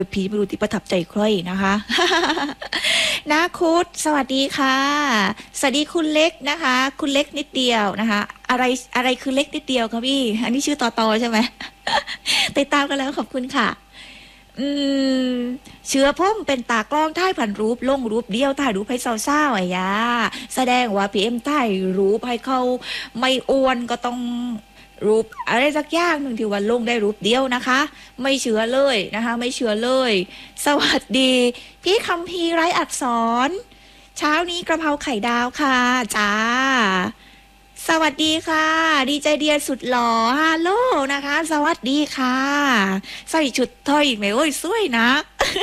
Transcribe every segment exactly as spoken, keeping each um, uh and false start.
ผีไม่รู้ที่ประทับใจใครนะคะนาคุดสวัสดีค่ะสวัสดีคุณเล็กนะคะ คุณเล็กนิดเดียวนะคะ อะไรอะไรคือเล็กนิดเดียวครับพี่อันนี้ชื่อต่อต่อใช่ไหมติดตามกันแล้วขอบคุณค่ะอืมเชื้อพ่มเป็นตากล้องถ่ายผ่านรูปลงรูปเดียวถ่ายรูปให้เศร้าๆไอ้ยาแสดงว่าพีเอ็มถ่ายรูปให้เขาไม่อ้วนก็ต้องรูปอะไรสักอย่างหนึ่งที่วันลงได้รูปเดียวนะคะไม่เชื่อเลยนะคะไม่เชื่อเลยสวัสดีพี่คัมภีร์ไร้อักษรเช้านี้กระเพราไข่ดาวค่ะจ้าสวัสดีค่ะดีใจเดียสุดหล่อฮัลโหลนะคะสวัสดีค่ะใส่ชุดถอยไหมโอ้ยสวยนะ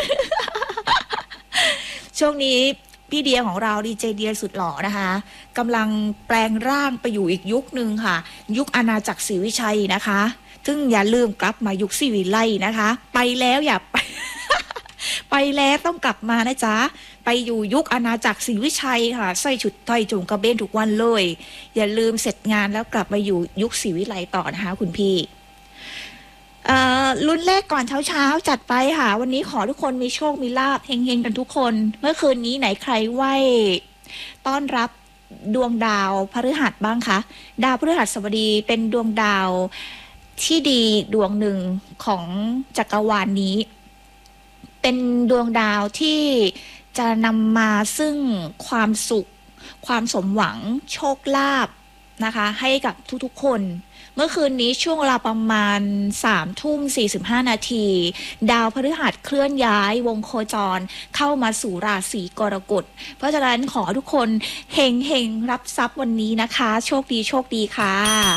ช่วงนี้พี่เดียของเราดีเจเดียสุดหล่อนะคะกำลังแปลงร่างไปอยู่อีกยุคหนึ่งค่ะยุคอาณาจักรศรีวิชัยนะคะซึ่งอย่าลืมกลับมายุคศรีวิไลนะคะไปแล้วอย่าไป ไปแล้วต้องกลับมานะจ๊ะไปอยู่ยุคอาณาจักรศรีวิชัยค่ะใส่ชุดไทยจุงกระเบนทุกวันเลยอย่าลืมเสร็จงานแล้วกลับมาอยู่ยุคศรีวิไลต่อนะคะคุณพี่รุ่นแรกก่อนเช้าเช้าจัดไปค่ะวันนี้ขอทุกคนมีโชคมีลาภเฮงๆกันทุกคนเมื่อคืนนี้ไหนใครไหว้ต้อนรับดวงดาวพฤหัสบ้างคะดาวพฤหัสบดีเป็นดวงดาวที่ดีดวงหนึ่งของจักรวาล นี้เป็นดวงดาวที่จะนำมาซึ่งความสุขความสมหวังโชคลาภนะคะให้กับทุกๆคนเมื่อคืนนี้ช่วงเวลาประมาณสามทุ่มสี่สิบห้านาทีดาวพฤหัสเคลื่อนย้ายวงโคจรเข้ามาสู่ราศีกรกฎเพราะฉะนั้นขอทุกคนเฮงเฮงรับทรัพย์วันนี้นะคะโชคดีโชคดีค่ะ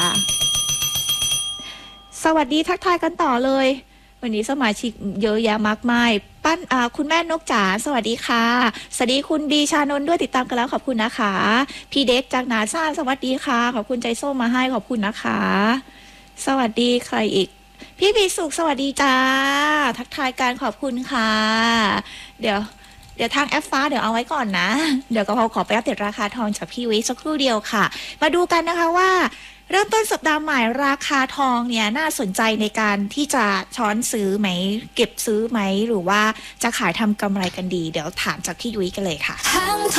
สวัสดีทักทายกันต่อเลยวันนี้สมาชิกเยอะแยะมากมายปั้นอ่าคุณแม่นกจ๋าสวัสดีค่ะสวัสดีคุณดีชานนท์ด้วยติดตามกันแล้วขอบคุณนะคะพี่เด็กจากนาซ่าสวัสดีค่ะขอบคุณใจส้มมาให้ขอบคุณนะคะสวัสดีใครอีกพี่พีสุขสวัสดีจ้าทักทายการขอบคุณค่ะเดี๋ยวเดี๋ยวทางแอปฟ้าเดี๋ยวเอาไว้ก่อนนะเดี๋ยวก็ขอไปอัปเดตราคาทองจากพี่วิสักครู่เดียวค่ะมาดูกันนะคะว่าเริ่มต้นสัปดาห์ใหม่ราคาทองเนี่ยน่าสนใจในการที่จะช้อนซื้อไหมเก็บซื้อไหมหรือว่าจะขายทำกำไรกันดีเดี๋ยวถามจากพี่ยุ้ยกันเลยค่ะ